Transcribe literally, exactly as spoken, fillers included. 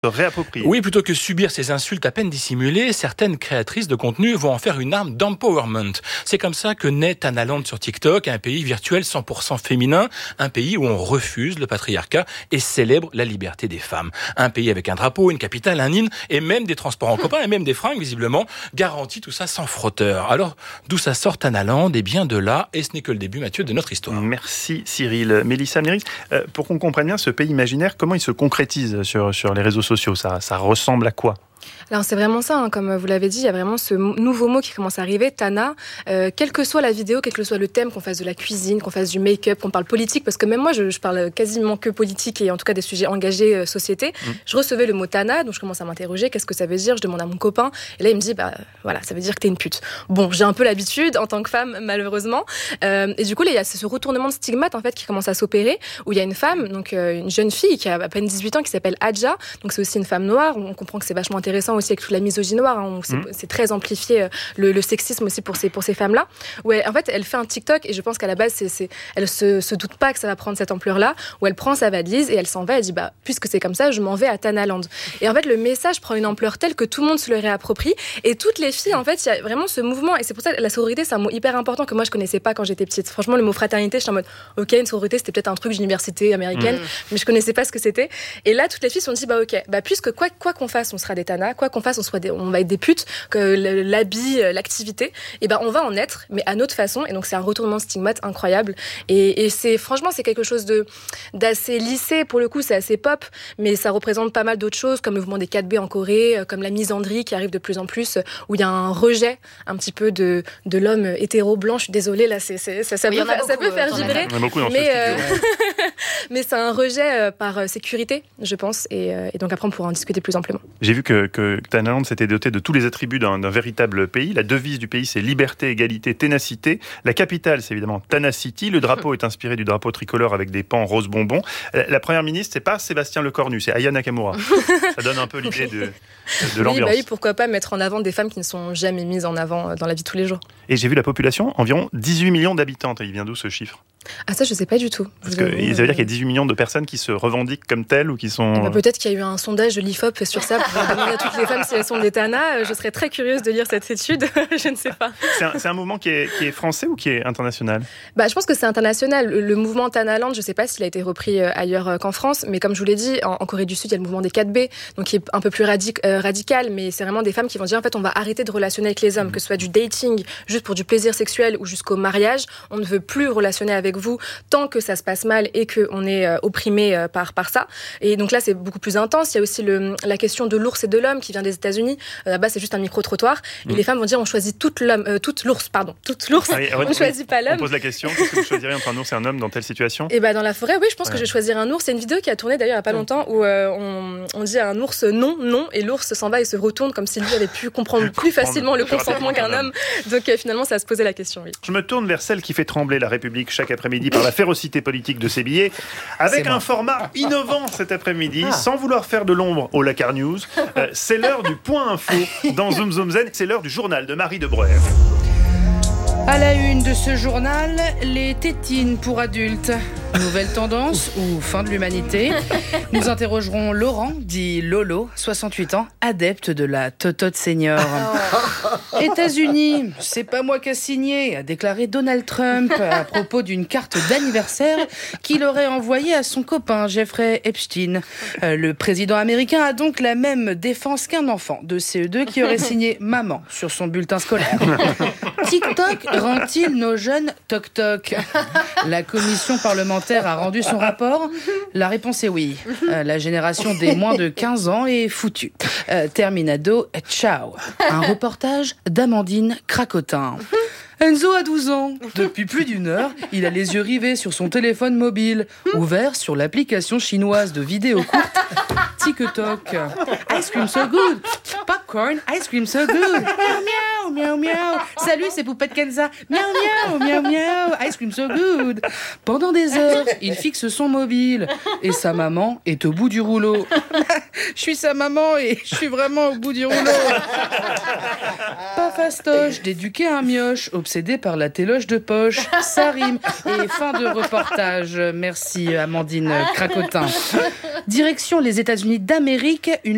réapproprier. Oui, plutôt que subir ces insultes à peine dissimulées, certaines créatrices de contenu vont en faire une arme d'empowerment. C'est comme ça que naît Tanaland sur TikTok, un pays virtuel cent pour cent féminin, un pays où on refuse le patriarcat et célèbre la liberté des femmes. Un pays avec un drapeau, une capitale, un hymne et même des transports en commun et même des fringues, visiblement, garantit tout ça sans frotteur. Alors, d'où ça sort Tanaland? Et bien de là, et ce n'est que le début, Mathieu, de notre histoire. Merci Cyril. Mélissa Amnéris, euh, pour qu'on comprenne bien ce pays imaginaire, comment il se concrétise sur, sur les réseaux sociaux? Ça, ça ressemble à quoi? Alors c'est vraiment ça, hein, comme vous l'avez dit, il y a vraiment ce nouveau mot qui commence à arriver, Tana. Euh, quelle que soit la vidéo, quel que soit le thème, qu'on fasse de la cuisine, qu'on fasse du make-up, qu'on parle politique, parce que même moi, je, je parle quasiment que politique et en tout cas des sujets engagés euh, société. Mmh. Je recevais le mot Tana, donc je commence à m'interroger, qu'est-ce que ça veut dire? Je demande à mon copain, et là il me dit, bah voilà, ça veut dire que t'es une pute. Bon, j'ai un peu l'habitude en tant que femme, malheureusement. Euh, et du coup, là, il y a ce retournement de stigmate en fait qui commence à s'opérer, où il y a une femme, donc euh, une jeune fille qui a à peine dix-huit ans, qui s'appelle Adja. Donc c'est aussi une femme noire. On comprend que c'est vachement intéressant aussi avec toute la misogynie noire, hein, c'est, mmh. c'est très amplifié le, le sexisme aussi pour ces, pour ces femmes-là. Où elle, en fait, elle fait un TikTok et je pense qu'à la base, c'est, c'est, elle se, se doute pas que ça va prendre cette ampleur-là, où elle prend sa valise et elle s'en va, elle dit, bah, puisque c'est comme ça, je m'en vais à Tanaland. Et en fait, le message prend une ampleur telle que tout le monde se le réapproprie et toutes les filles, en fait, il y a vraiment ce mouvement et c'est pour ça que la sororité, c'est un mot hyper important que moi, je connaissais pas quand j'étais petite. Franchement, le mot fraternité, je suis en mode, ok, une sororité, c'était peut-être un truc d'université américaine, mmh. mais je connaissais pas ce que c'était. Et là, toutes les filles se sont dit, bah, ok, bah, puisque quoi, quoi qu'on fasse, on sera des tanas, quoi qu'on fasse, on, soit des, on va être des putes, que l'habit, l'activité, et ben on va en être, mais à notre façon. Et donc c'est un retournement de stigmate incroyable. Et, et c'est franchement c'est quelque chose de d'assez lissé pour le coup, c'est assez pop, mais ça représente pas mal d'autres choses comme le mouvement des quatre B en Corée, comme la misandrie qui arrive de plus en plus, où il y a un rejet un petit peu de de l'homme hétéro blanc. Je suis désolée là, c'est, c'est ça, ça oui, peut beaucoup, ça peut faire vibrer, mais euh, mais c'est un rejet par sécurité, je pense. Et, et donc après on pourra en discuter plus amplement. J'ai vu que que Tanaland s'était doté de tous les attributs d'un, d'un véritable pays. La devise du pays, c'est liberté, égalité, ténacité. La capitale, c'est évidemment Tana City. Le drapeau est inspiré du drapeau tricolore avec des pans rose bonbon. La première ministre, c'est pas Sébastien Lecornu, c'est Aya Nakamura. Ça donne un peu l'idée de, de l'ambiance. Oui, bah oui, pourquoi pas mettre en avant des femmes qui ne sont jamais mises en avant dans la vie de tous les jours. Et j'ai vu la population, environ dix-huit millions d'habitants. Il vient d'où ce chiffre? Ah ça je sais pas du tout. Parce que ça veut dire qu'il y a dix-huit millions de personnes qui se revendiquent comme telles ou qui sont... Eh ben, peut-être qu'il y a eu un sondage de l'I F O P sur ça pour demander à toutes les femmes si elles sont des tanas. Je serais très curieuse de lire cette étude. Je ne sais pas. C'est un, c'est un mouvement qui est, qui est français ou qui est international? Bah, je pense que c'est international. Le, le mouvement Tanaland, je ne sais pas s'il a été repris ailleurs qu'en France, mais comme je vous l'ai dit, en, en Corée du Sud, il y a le mouvement des quatre B, donc qui est un peu plus radic, euh, radical, mais c'est vraiment des femmes qui vont dire en fait on va arrêter de relationner avec les hommes, mmh. que ce soit du dating juste pour du plaisir sexuel ou jusqu'au mariage. On ne veut plus relationner avec vous tant que ça se passe mal et qu'on est euh, opprimé euh, par, par ça. Et donc là, c'est beaucoup plus intense. Il y a aussi le, la question de l'ours et de l'homme qui vient des États-Unis. Euh, là-bas, c'est juste un micro-trottoir. Mmh. Et les femmes vont dire on choisit toute, l'homme, euh, toute l'ours, pardon, toute l'ours. Ah oui, on ne choisit pas l'homme. On pose la question qu'est-ce que vous choisirez entre un ours et un homme dans telle situation? Et bah, dans la forêt, oui, je pense ouais. que je vais choisir un ours. C'est une vidéo qui a tourné d'ailleurs il n'y a pas longtemps où euh, on, on dit à un ours non, non, et l'ours s'en va et se retourne comme si lui avait pu comprendre plus facilement le consentement qu'un homme. Donc euh, finalement, ça se posait la question, oui. Je me tourne vers celle qui fait trembler la République chaque après-midi par la férocité politique de ses billets, avec un format innovant cet après-midi, ah. sans vouloir faire de l'ombre au Lakar News. Euh, c'est l'heure du point info dans Zoom Zoom Zen. C'est l'heure du journal de Marie de Breuer. À la une de ce journal, les tétines pour adultes. Nouvelle tendance ou fin de l'humanité? Nous interrogerons Laurent, dit Lolo, soixante-huit ans, adepte de la totote senior. Oh. États-Unis, c'est pas moi qui a signé, a déclaré Donald Trump à propos d'une carte d'anniversaire qu'il aurait envoyée à son copain Jeffrey Epstein. Euh, le président américain a donc la même défense qu'un enfant de C E deux qui aurait signé maman sur son bulletin scolaire. TikTok rend-il nos jeunes toc-toc? La commission parlementaire a rendu son rapport. La réponse est oui. Euh, la génération des moins de quinze ans est foutue. Euh, terminado, ciao. Un reportage d'Amandine Cracotin. Enzo a douze ans. Depuis plus d'une heure, il a les yeux rivés sur son téléphone mobile, ouvert sur l'application chinoise de vidéos courtes TikTok. Ice cream so good. Popcorn, ice cream so good. Miaou, miaou, miaou. Salut, c'est Poupette Kenza. Miaou, miaou, miaou, miaou. Ice cream so good. Pendant des heures, il fixe son mobile. Et sa maman est au bout du rouleau. Je suis sa maman et je suis vraiment au bout du rouleau. Pas fastoche d'éduquer un mioche obsédé par la téloche de poche. Ça rime. Et fin de reportage. Merci Amandine Cracotin. Direction les États-Unis d'Amérique. Une